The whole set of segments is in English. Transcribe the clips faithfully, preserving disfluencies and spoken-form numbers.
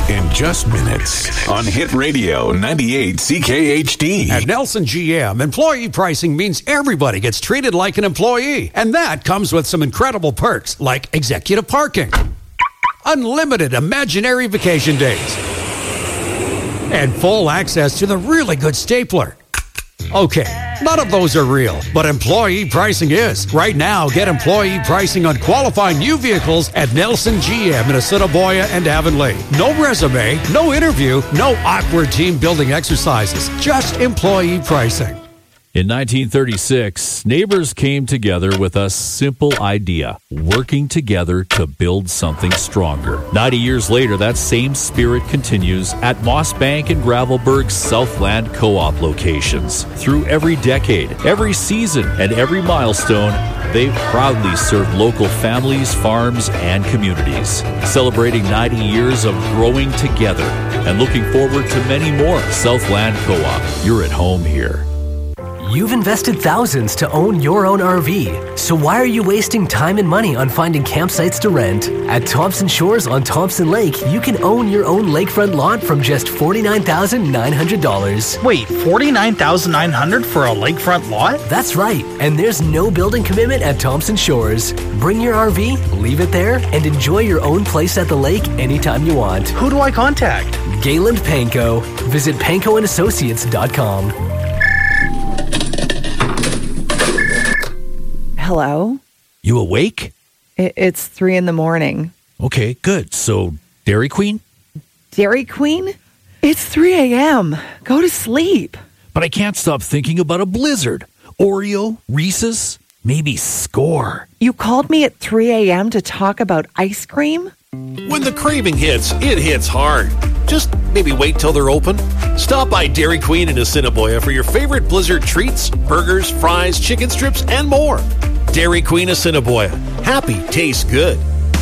in just minutes on Hit Radio ninety-eight C K H D. At Nelson G M, employee pricing means everybody gets treated like an employee. And that comes with some incredible perks like executive parking, unlimited imaginary vacation days, and full access to the really good stapler. Okay, none of those are real, but employee pricing is. Right now, get employee pricing on qualifying new vehicles at Nelson G M in Assiniboia and Avonlea. No resume, no interview, no awkward team building exercises, just employee pricing. In nineteen thirty-six, neighbors came together with a simple idea, working together to build something stronger. ninety years later, that same spirit continues at Moss Bank and Gravelburg's Southland Co-op locations. Through every decade, every season, and every milestone, they've proudly served local families, farms, and communities. Celebrating ninety years of growing together and looking forward to many more. Southland Co-op, you're at home here. You've invested thousands to own your own R V, so why are you wasting time and money on finding campsites to rent? At Thompson Shores on Thompson Lake, you can own your own lakefront lot from just forty-nine thousand nine hundred dollars. Wait, forty-nine thousand nine hundred dollars for a lakefront lot? That's right, and there's no building commitment at Thompson Shores. Bring your R V, leave it there, and enjoy your own place at the lake anytime you want. Who do I contact? Gayland Panko. Visit panko and associates dot com. Hello? You awake? It's three in the morning. Okay, good. So, Dairy Queen? Dairy Queen? It's three a.m. Go to sleep. But I can't stop thinking about a blizzard. Oreo, Reese's, maybe Score. You called me at three a.m. to talk about ice cream? When the craving hits, it hits hard. Just maybe wait till they're open. Stop by Dairy Queen in Assiniboia for your favorite blizzard treats, burgers, fries, chicken strips, and more. Dairy Queen Assiniboia. Happy tastes good.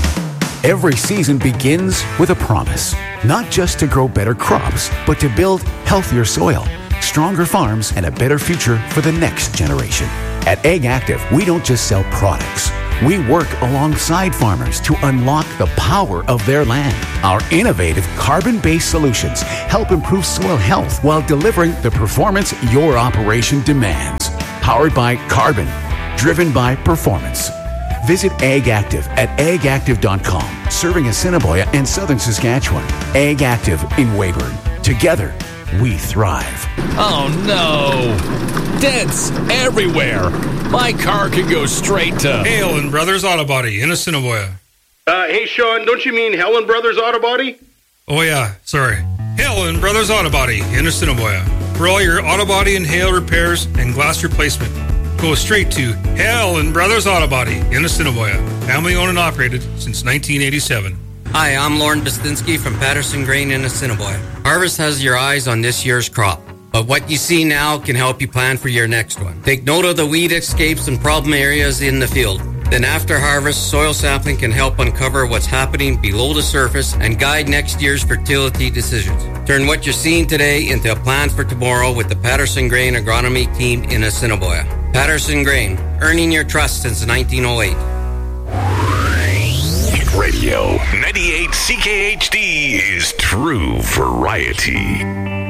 Every season begins with a promise, not just to grow better crops, but to build healthier soil, stronger farms, and a better future for the next generation. At AgActive, we don't just sell products. We work alongside farmers to unlock the power of their land. Our innovative carbon-based solutions help improve soil health while delivering the performance your operation demands. Powered by carbon, driven by performance. Visit AgActive at ag active dot com, serving Assiniboia and southern Saskatchewan. AgActive in Weyburn. Together, we thrive. Oh no! Dents everywhere! My car could go straight to Hale and Brothers Auto Body in Assiniboia. Uh, hey Sean, don't you mean Helen Brothers Auto Body? Oh yeah, sorry. Hale and Brothers Auto Body in Assiniboia. For all your auto body and hail repairs and glass replacement, go straight to Hale and Brothers Auto Body in Assiniboia. Family owned and operated since nineteen eighty-seven. Hi, I'm Lauren Bastinsky from Patterson Grain in Assiniboia. Harvest has your eyes on this year's crop, but what you see now can help you plan for your next one. Take note of the weed escapes and problem areas in the field. Then after harvest, soil sampling can help uncover what's happening below the surface and guide next year's fertility decisions. Turn what you're seeing today into a plan for tomorrow with the Patterson Grain Agronomy team in Assiniboia. Patterson Grain, earning your trust since nineteen oh eight. Radio ninety-eight C K H D is true variety.